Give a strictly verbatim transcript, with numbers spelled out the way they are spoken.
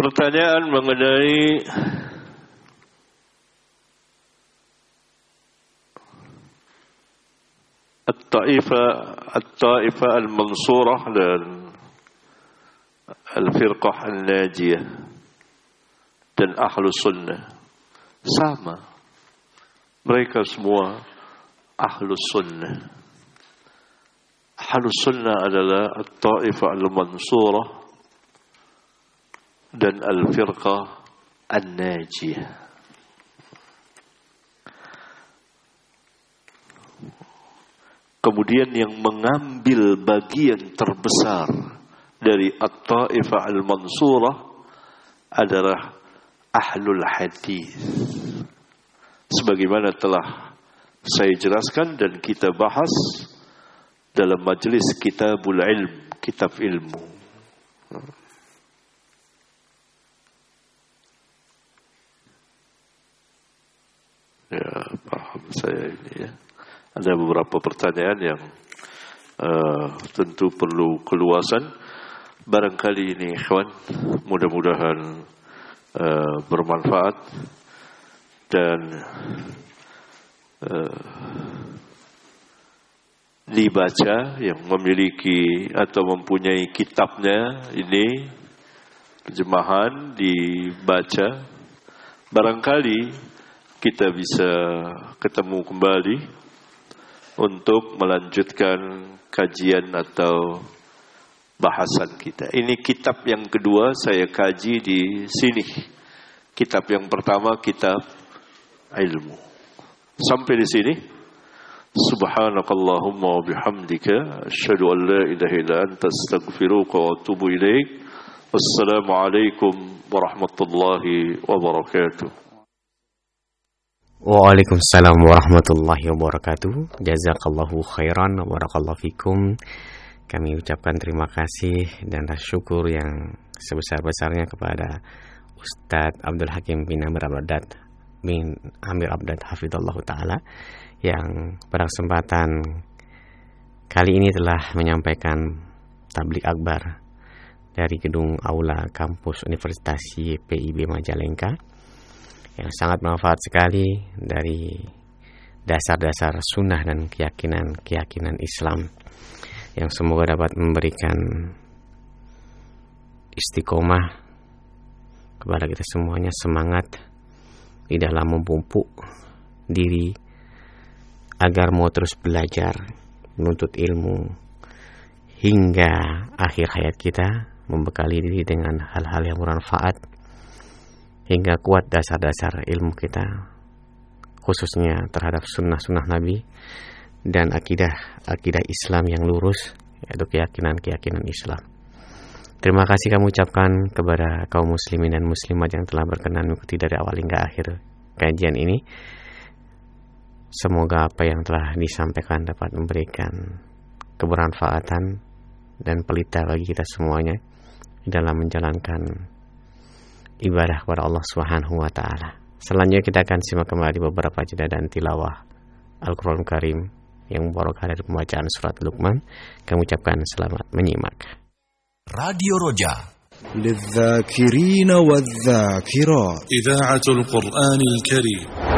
Pertanyaan mengenai At-Taifah At-Taifah Al-Mansurah dan Al-Firqah Al-Najiyah dan Ahlus Sunnah sama. Mereka semua Ahlus Sunnah. Ahlus Sunnah adalah At-Taifah Al-Mansurah dan Al-Firqah Al-Najiyah. Kemudian yang mengambil bagian terbesar dari At-Taifah Al-Mansurah adalah Ahlul Hadis. Sebagaimana telah saya jelaskan dan kita bahas dalam majlis Kitabul Ilm, kitab ilmu. Ya, paham saya ini ya. Ada beberapa pertanyaan yang uh, tentu perlu keluasan. Barangkali ini ikhwan, mudah-mudahan uh, bermanfaat dan uh, dibaca yang memiliki atau mempunyai kitabnya ini, terjemahan dibaca. Barangkali kita bisa ketemu kembali untuk melanjutkan kajian atau bahasan kita. Ini kitab yang kedua saya kaji di sini. Kitab yang pertama kitab ilmu. Sampai di sini. Subhanakallahumma wa bihamdika asyhadu an la ilaha illa anta astaghfiruka wa atubu ilaik. Wassalamualaikum warahmatullahi wabarakatuh. Waalaikumsalam warahmatullahi wabarakatuh. Jazakallahu khairan wa barakallahu fikum. Kami ucapkan terima kasih dan syukur yang sebesar-besarnya kepada Ustadz Abdul Hakim bin Amir Abdad bin Amir Abdad hafizallahu taala yang pada kesempatan kali ini telah menyampaikan tabligh akbar dari gedung aula kampus Universitas Y P I B Majalengka yang sangat bermanfaat sekali dari dasar-dasar sunnah dan keyakinan-keyakinan Islam yang semoga dapat memberikan istiqomah kepada kita semuanya, semangat di dalam memupuk diri agar mau terus belajar, menuntut ilmu hingga akhir hayat kita, membekali diri dengan hal-hal yang bermanfaat hingga kuat dasar-dasar ilmu kita, khususnya terhadap sunnah-sunnah Nabi dan akidah-akidah Islam yang lurus, yaitu keyakinan-keyakinan Islam. Terima kasih kami ucapkan kepada kaum muslimin dan muslimat yang telah berkenan mengikuti dari awal hingga akhir kajian ini. Semoga apa yang telah disampaikan dapat memberikan kebermanfaatan dan pelita bagi kita semuanya dalam menjalankan ibadah kepada Allah Subhanahu wa taala. Selanjutnya kita akan simak kembali beberapa jeda dan tilawah Al-Qur'an Karim yang barokah dari pembacaan surat Luqman. Kami ucapkan selamat menyimak. Radio Roja للذاكرين والذاكرات إذاعة القرآن الكريم.